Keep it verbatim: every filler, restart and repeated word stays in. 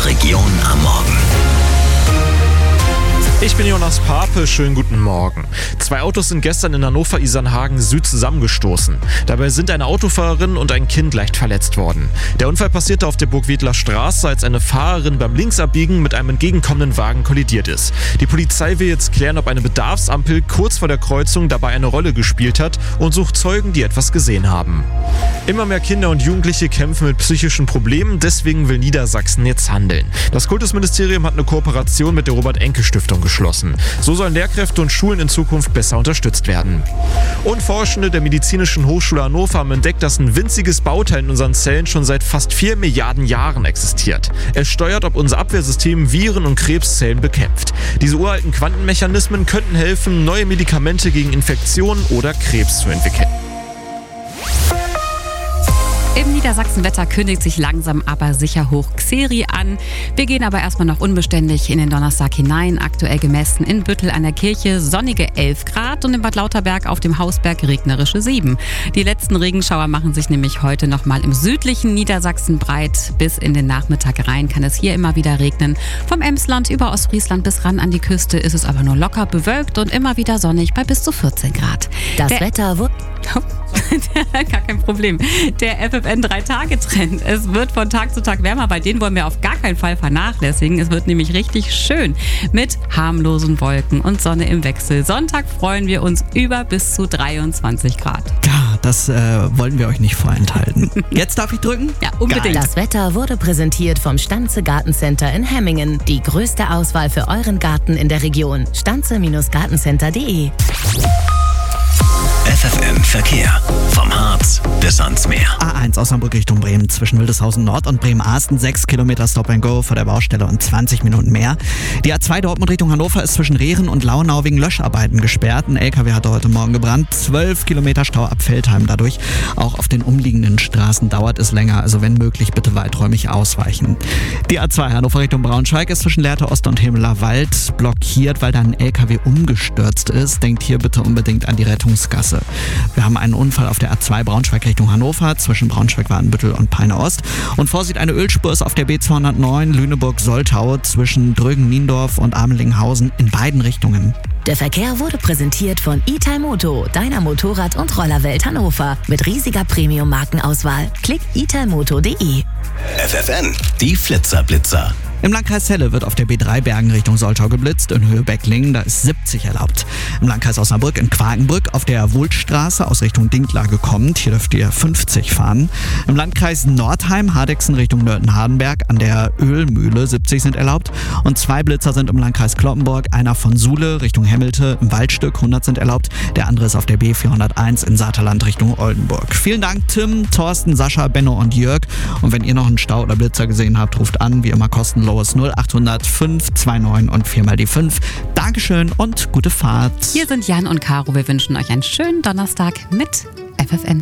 Region am Morgen. Ich bin Jonas Pape, schönen guten Morgen. Zwei Autos sind gestern in Hannover-Isernhagen Süd zusammengestoßen. Dabei sind eine Autofahrerin und ein Kind leicht verletzt worden. Der Unfall passierte auf der Burgwedler Straße, als eine Fahrerin beim Linksabbiegen mit einem entgegenkommenden Wagen kollidiert ist. Die Polizei will jetzt klären, ob eine Bedarfsampel kurz vor der Kreuzung dabei eine Rolle gespielt hat und sucht Zeugen, die etwas gesehen haben. Immer mehr Kinder und Jugendliche kämpfen mit psychischen Problemen, deswegen will Niedersachsen jetzt handeln. Das Kultusministerium hat eine Kooperation mit der Robert-Enke-Stiftung geschlossen. So sollen Lehrkräfte und Schulen in Zukunft besser unterstützt werden. Und Forschende der Medizinischen Hochschule Hannover haben entdeckt, dass ein winziges Bauteil in unseren Zellen schon seit fast vier Milliarden Jahren existiert. Es steuert, ob unser Abwehrsystem Viren und Krebszellen bekämpft. Diese uralten Quantenmechanismen könnten helfen, neue Medikamente gegen Infektionen oder Krebs zu entwickeln. Im Niedersachsenwetter kündigt sich langsam aber sicher hoch Xeri an. Wir gehen aber erstmal noch unbeständig in den Donnerstag hinein. Aktuell gemessen in Büttel an der Kirche sonnige elf Grad und in Bad Lauterberg auf dem Hausberg regnerische sieben. Die letzten Regenschauer machen sich nämlich heute nochmal im südlichen Niedersachsen breit. Bis in den Nachmittag rein kann es hier immer wieder regnen. Vom Emsland über Ostfriesland bis ran an die Küste ist es aber nur locker bewölkt und immer wieder sonnig bei bis zu vierzehn Grad. Das Der Wetter wird... Gar kein Problem. Der F F N drei Tage Trend. Es wird von Tag zu Tag wärmer, bei denen wollen wir auf gar keinen Fall vernachlässigen. Es wird nämlich richtig schön mit harmlosen Wolken und Sonne im Wechsel. Sonntag freuen wir uns über bis zu dreiundzwanzig Grad. Ja, das äh, wollten wir euch nicht vorenthalten. Jetzt darf ich drücken? Ja, unbedingt. Das Wetter wurde präsentiert vom Stanze Gartencenter in Hemmingen. Die größte Auswahl für euren Garten in der Region. stanze Gartencenter punkt de F F M Verkehr. Vom Harz bis ans Meer. A eins Osnabrück Richtung Bremen zwischen Wildeshausen Nord und Bremen-Ahsten. sechs Kilometer Stop and Go vor der Baustelle und zwanzig Minuten mehr. Die A zwei Dortmund Richtung Hannover ist zwischen Rehren und Launau wegen Löscharbeiten gesperrt. Ein L K W hatte heute Morgen gebrannt. zwölf Kilometer Stau ab Veltheim dadurch. Auch auf den umliegenden Straßen dauert es länger. Also wenn möglich, bitte weiträumig ausweichen. Die A zwei Hannover Richtung Braunschweig ist zwischen Lehrte Ost und Hemeler Wald blockiert, weil da ein L K W umgestürzt ist. Denkt hier bitte unbedingt an die Rettungsgasse. Wir haben einen Unfall auf der A zwei Braunschweig Richtung Hannover zwischen Braunschweig-Wadenbüttel und Peine Ost. Und Vorsicht, eine Ölspur ist auf der B zweihundertneun Lüneburg-Soltau zwischen Drögen-Niendorf und Amelinghausen in beiden Richtungen. Der Verkehr wurde präsentiert von Italmoto, deiner Motorrad- und Rollerwelt Hannover. Mit riesiger Premium-Markenauswahl. Klick italmoto punkt de. F F N, die Flitzer-Blitzer. Im Landkreis Celle wird auf der B drei Bergen Richtung Soltau geblitzt, in Höhe Becklingen, da ist siebzig erlaubt. Im Landkreis Osnabrück in Quakenbrück auf der Wultstraße aus Richtung Dinklage kommend, hier dürft ihr fünfzig fahren. Im Landkreis Nordheim, Hardexen Richtung Nörten-Hardenberg an der Ölmühle, siebzig sind erlaubt. Und zwei Blitzer sind im Landkreis Cloppenburg, einer von Suhle Richtung Hemmelte im Waldstück, hundert sind erlaubt. Der andere ist auf der B vierhunderteins in Saterland Richtung Oldenburg. Vielen Dank Tim, Thorsten, Sascha, Benno und Jörg. Und wenn ihr noch einen Stau oder Blitzer gesehen habt, ruft an, wie immer kostenlos null acht hundert fünf zwei neun und vier mal die fünf. Dankeschön und gute Fahrt. Hier sind Jan und Caro. Wir wünschen euch einen schönen Donnerstag mit F F N.